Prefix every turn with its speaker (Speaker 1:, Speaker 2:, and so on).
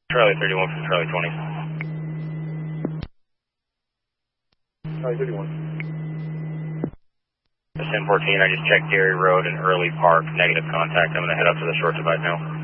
Speaker 1: Charlie 31 from Charlie 20.
Speaker 2: Charlie 31.
Speaker 1: 1014, I just checked Gary Road and Early Park, negative contact. I'm going to head up to the short divide now.